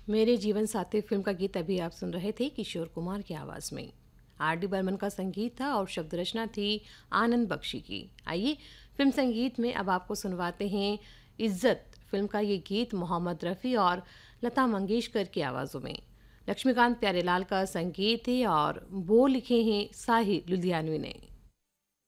मेरे जीवन साथी फिल्म का गीत अभी आप सुन रहे थे किशोर कुमार की आवाज में। आर डी बर्मन का संगीत था और शब्द रचना थी आनंद बख्शी की। आइए फिल्म संगीत में अब आपको सुनवाते हैं इज्जत फिल्म का ये गीत मोहम्मद रफ़ी और लता मंगेशकर की आवाज़ों में। लक्ष्मीकांत प्यारेलाल का संगीत है और वो लिखे हैं साहिर लुधियानवी ने।